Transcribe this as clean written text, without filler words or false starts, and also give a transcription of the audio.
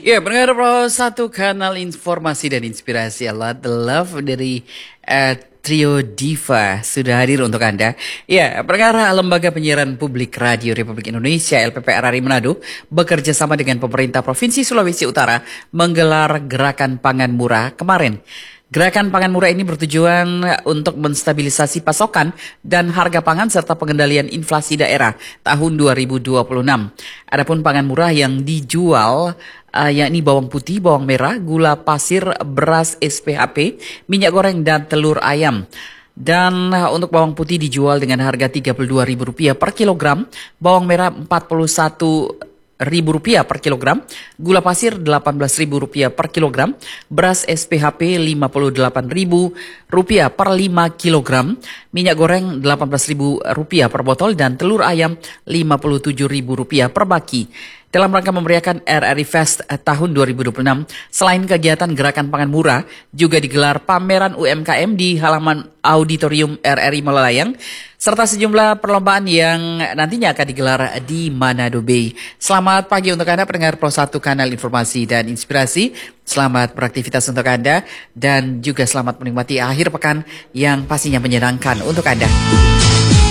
Ya, pendengar Pro satu kanal informasi dan inspirasi Allah The Love dari Trio Diva sudah hadir untuk Anda. Ya, pendengar Lembaga Penyiaran Publik Radio Republik Indonesia LPP RRI Manado bekerja sama dengan pemerintah Provinsi Sulawesi Utara menggelar Gerakan Pangan Murah kemarin. Gerakan pangan murah ini bertujuan untuk menstabilisasi pasokan dan harga pangan serta pengendalian inflasi daerah tahun 2026. Adapun pangan murah yang dijual yakni bawang putih, bawang merah, gula pasir, beras SPHP, minyak goreng dan telur ayam. Dan untuk bawang putih dijual dengan harga Rp32.000 per kilogram, bawang merah Rp41.000 per kilogram, gula pasir Rp18.000 per kilogram, beras SPHP Rp58.000 per 5 kilogram, minyak goreng Rp18.000 per botol, dan telur ayam Rp57.000 per baki. Dalam rangka memeriahkan RRI Fest tahun 2026, selain kegiatan Gerakan Pangan Murah, juga digelar pameran UMKM di halaman Auditorium RRI Malalaya, serta sejumlah perlombaan yang nantinya akan digelar di Manado Bay. Selamat pagi untuk Anda pendengar Pro 1 Kanal Informasi dan Inspirasi. Selamat beraktivitas untuk Anda dan juga selamat menikmati akhir pekan yang pastinya menyenangkan untuk Anda.